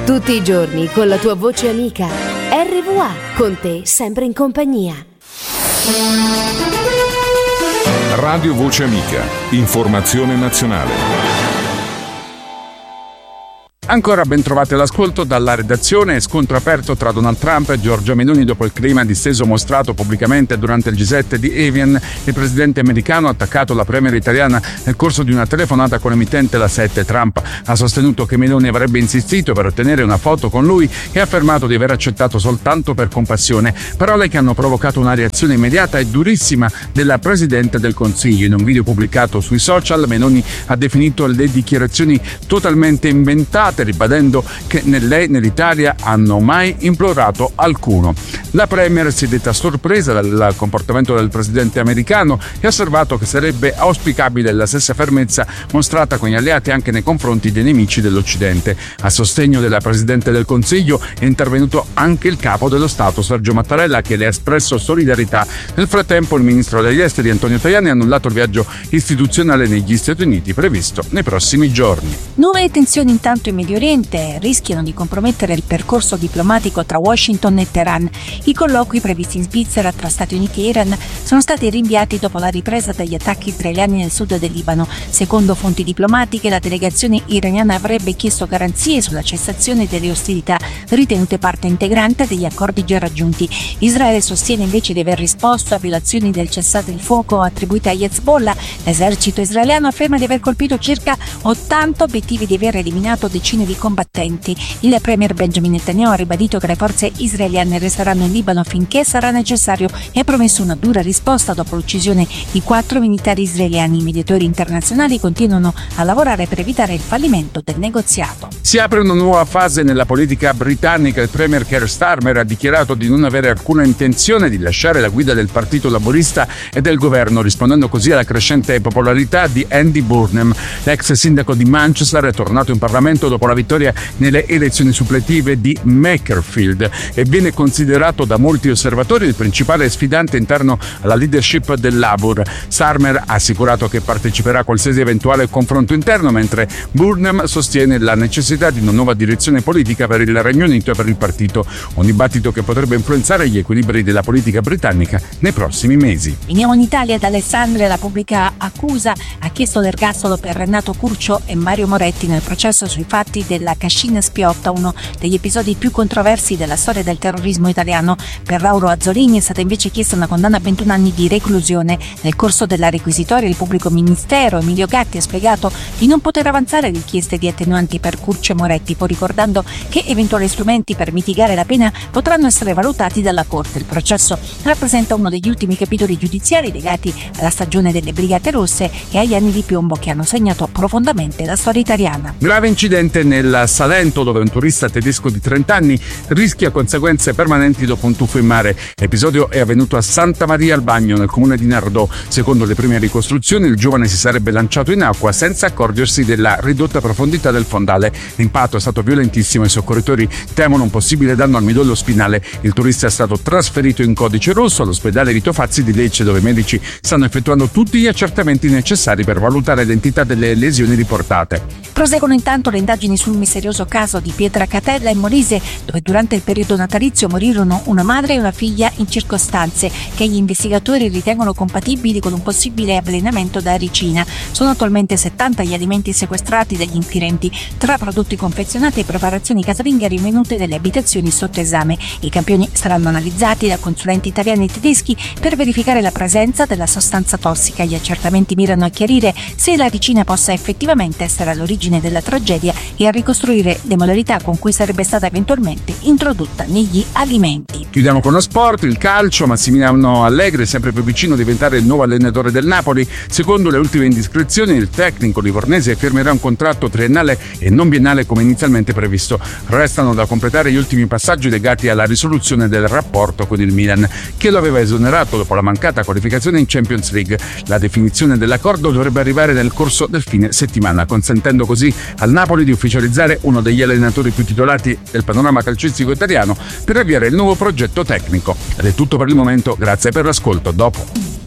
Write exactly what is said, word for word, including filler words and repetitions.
Tutti i giorni con la tua voce amica. R V A, con te sempre in compagnia. Radio Voce Amica, informazione nazionale. Ancora ben trovate all'ascolto dalla redazione. Scontro aperto tra Donald Trump e Giorgia Meloni dopo il clima disteso mostrato pubblicamente durante il G sette di Evian. Il presidente americano ha attaccato la premier italiana nel corso di una telefonata con l'emittente La sette. Trump ha sostenuto che Meloni avrebbe insistito per ottenere una foto con lui e ha affermato di aver accettato soltanto per compassione, parole che hanno provocato una reazione immediata e durissima della Presidente del Consiglio. In un video pubblicato sui social, Meloni ha definito le dichiarazioni totalmente inventate, ribadendo che né lei né l'Italia hanno mai implorato alcuno. La premier si è detta sorpresa dal comportamento del presidente americano e ha osservato che sarebbe auspicabile la stessa fermezza mostrata con gli alleati anche nei confronti dei nemici dell'Occidente. A sostegno della Presidente del Consiglio è intervenuto anche il capo dello Stato Sergio Mattarella, che le ha espresso solidarietà. Nel frattempo il ministro degli esteri Antonio Tajani ha annullato il viaggio istituzionale negli Stati Uniti previsto nei prossimi giorni. Nuove tensioni intanto in Medio Oriente rischiano di compromettere il percorso diplomatico tra Washington e Teheran. I colloqui previsti in Svizzera tra Stati Uniti e Iran sono stati rinviati dopo la ripresa degli attacchi israeliani nel sud del Libano. Secondo fonti diplomatiche, la delegazione iraniana avrebbe chiesto garanzie sulla cessazione delle ostilità, ritenute parte integrante degli accordi già raggiunti. Israele sostiene invece di aver risposto a violazioni del cessate il fuoco attribuite a Hezbollah. L'esercito israeliano afferma di aver colpito circa ottanta obiettivi e di aver eliminato decine di combattenti. Il premier Benjamin Netanyahu ha ribadito che le forze israeliane resteranno in Libano finché sarà necessario e ha promesso una dura risposta dopo l'uccisione di quattro militari israeliani. I mediatori internazionali continuano a lavorare per evitare il fallimento del negoziato. Si apre una nuova fase nella politica britannica. Il premier Keir Starmer ha dichiarato di non avere alcuna intenzione di lasciare la guida del Partito Laburista e del governo, rispondendo così alla crescente popolarità di Andy Burnham. L'ex sindaco di Manchester è tornato in Parlamento dopo la vittoria nelle elezioni suppletive di Makerfield e viene considerato da molti osservatori il principale sfidante interno alla leadership del Labour. Starmer ha assicurato che parteciperà a qualsiasi eventuale confronto interno, mentre Burnham sostiene la necessità di una nuova direzione politica per il Regno Unito e per il partito, un dibattito che potrebbe influenzare gli equilibri della politica britannica nei prossimi mesi. Veniamo in Italia. Ad Alessandria la pubblica accusa ha chiesto l'ergastolo per Renato Curcio e Mario Moretti nel processo sui fatti della Cascina Spiotta, uno degli episodi più controversi della storia del terrorismo italiano. Per Lauro Azzolini è stata invece chiesta una condanna a ventuno anni di reclusione. Nel corso della requisitoria il pubblico ministero Emilio Gatti ha spiegato di non poter avanzare richieste di attenuanti per Curcio e Moretti, poi ricordando che eventuali strumenti per mitigare la pena potranno essere valutati dalla Corte. Il processo rappresenta uno degli ultimi capitoli giudiziari legati alla stagione delle Brigate Rosse e agli anni di piombo che hanno segnato profondamente la storia italiana. Grave incidente nel Salento, dove un turista tedesco di trenta anni rischia conseguenze permanenti dopo un tuffo in mare. L'episodio è avvenuto a Santa Maria al Bagno, nel comune di Nardò. Secondo le prime ricostruzioni, il giovane si sarebbe lanciato in acqua senza accorgersi della ridotta profondità del fondale. L'impatto è stato violentissimo e i soccorritori temono un possibile danno al midollo spinale. Il turista è stato trasferito in codice rosso all'ospedale Vito Fazzi di Lecce, dove i medici stanno effettuando tutti gli accertamenti necessari per valutare l'entità delle lesioni riportate. Proseguono intanto le indagini sul misterioso caso di Pietracatella in Molise, dove durante il periodo natalizio morirono una madre e una figlia in circostanze che gli investigatori ritengono compatibili con un possibile avvelenamento da ricina. Sono attualmente settanta gli alimenti sequestrati dagli inquirenti, tra prodotti confezionati e preparazioni casalinghe rinvenute nelle abitazioni sotto esame. I campioni saranno analizzati da consulenti italiani e tedeschi per verificare la presenza della sostanza tossica. Gli accertamenti mirano a chiarire se la ricina possa effettivamente essere all'origine della tragedia e a ricostruire le modalità con cui sarebbe stata eventualmente introdotta negli alimenti. Chiudiamo con lo sport, il calcio. Massimiliano Allegri è sempre più vicino a diventare il nuovo allenatore del Napoli. Secondo le ultime indiscrezioni, il tecnico livornese firmerà un contratto triennale e non biennale come inizialmente previsto. Restano da completare gli ultimi passaggi legati alla risoluzione del rapporto con il Milan, che lo aveva esonerato dopo la mancata qualificazione in Champions League. La definizione dell'accordo dovrebbe arrivare nel corso del fine settimana, consentendo così al Napoli di ufficializzare uno degli allenatori più titolati del panorama calcistico italiano per avviare il nuovo progetto tecnico. Ed è tutto per il momento, grazie per l'ascolto. Dopo.